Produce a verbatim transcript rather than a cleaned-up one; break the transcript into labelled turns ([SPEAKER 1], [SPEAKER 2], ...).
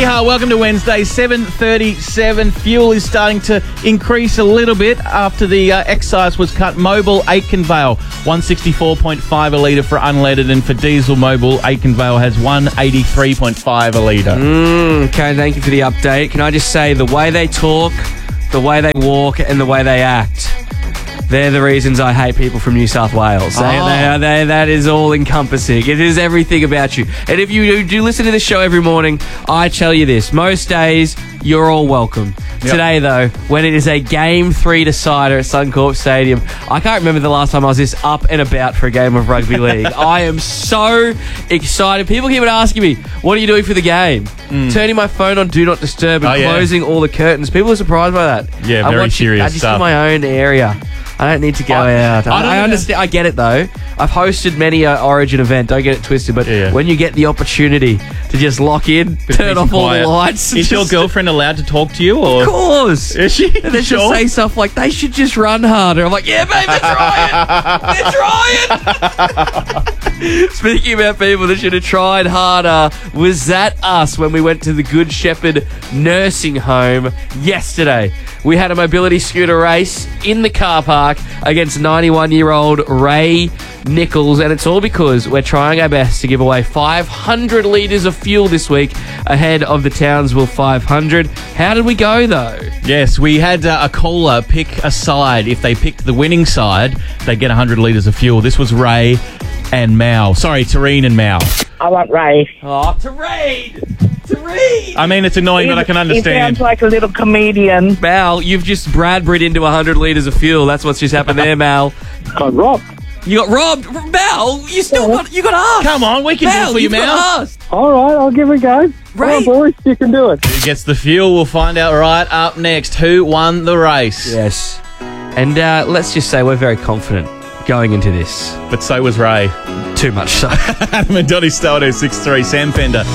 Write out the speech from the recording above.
[SPEAKER 1] Yeehaw, welcome to Wednesday, seven thirty-seven. Fuel is starting to increase a little bit after the uh, excise was cut. Mobil Aikenvale, one sixty-four point five a litre for unleaded, and for diesel, Mobil Aikenvale has one eighty-three point five a litre.
[SPEAKER 2] Mm, okay, thank you for the update. Can I just say, the way they talk, the way they walk, and the way they act, they're the reasons I hate people from New South Wales. They,
[SPEAKER 1] Oh.
[SPEAKER 2] they are, they, that is all encompassing. It is everything about you. And if you do listen to this show every morning, I tell you this. Most days, you're all welcome.
[SPEAKER 1] Yep.
[SPEAKER 2] Today, though, when it is a game three decider at Suncorp Stadium, I can't remember the last time I was this up and about for a game of rugby league. I am so excited. People keep on asking me, what are you doing for the game? Mm. Turning my phone on Do Not Disturb and
[SPEAKER 1] Oh, yeah.
[SPEAKER 2] closing all the curtains. People are surprised by that.
[SPEAKER 1] Yeah,
[SPEAKER 2] I
[SPEAKER 1] very
[SPEAKER 2] watch it-
[SPEAKER 1] serious
[SPEAKER 2] I just
[SPEAKER 1] stuff.
[SPEAKER 2] in my own area. I don't need to go
[SPEAKER 1] I-
[SPEAKER 2] out. I,
[SPEAKER 1] I don't
[SPEAKER 2] I
[SPEAKER 1] even-
[SPEAKER 2] understand. I get it, though. I've hosted many a Origin event. Don't get it twisted. But
[SPEAKER 1] Yeah.
[SPEAKER 2] when you get the opportunity to just lock in,
[SPEAKER 1] Bit
[SPEAKER 2] turn
[SPEAKER 1] peace
[SPEAKER 2] off
[SPEAKER 1] and
[SPEAKER 2] all
[SPEAKER 1] quiet.
[SPEAKER 2] the lights.
[SPEAKER 1] Is your
[SPEAKER 2] just-
[SPEAKER 1] girlfriend allowed to talk to you? Or?
[SPEAKER 2] Of course.
[SPEAKER 1] Is she?
[SPEAKER 2] And then
[SPEAKER 1] Sure.
[SPEAKER 2] she'll say stuff like, they should just run harder. I'm like, yeah, babe, they're trying. They're trying. Speaking about people that should have tried harder, was that us when we went to the Good Shepherd nursing home yesterday? We had a mobility scooter race in the car park against ninety-one-year-old Ray Nichols, and it's all because we're trying our best to give away five hundred litres of fuel this week ahead of the Townsville five hundred. How did we go, though?
[SPEAKER 1] Yes, we had uh, a caller pick a side. If they picked the winning side, they get one hundred litres of fuel. This was Ray and Mal. Sorry, Tareen and Mal.
[SPEAKER 3] I want Ray.
[SPEAKER 2] Oh, Tareen! Tareen!
[SPEAKER 1] I mean, it's annoying, but I can
[SPEAKER 3] He
[SPEAKER 1] understand.
[SPEAKER 3] sounds like a little comedian.
[SPEAKER 2] Mal, you've just Bradbury'd into one hundred litres of fuel. That's what's just happened there, Mal.
[SPEAKER 3] Got robbed.
[SPEAKER 2] You got robbed. Mal, you still got, you got asked.
[SPEAKER 1] Come on, we can do
[SPEAKER 2] Mal,
[SPEAKER 1] it for you,
[SPEAKER 2] you've got
[SPEAKER 1] Mal.
[SPEAKER 2] asked.
[SPEAKER 4] All right, I'll give it a go. Come
[SPEAKER 2] Ray.
[SPEAKER 4] on, boys, you can do it.
[SPEAKER 1] Who gets the fuel? We'll find out right up next. Who won the race?
[SPEAKER 2] Yes. And uh, let's just say we're very confident going into this.
[SPEAKER 1] But so was Ray.
[SPEAKER 2] Too much so.
[SPEAKER 1] Adam and Donny Steldo, six three. Sam Fender.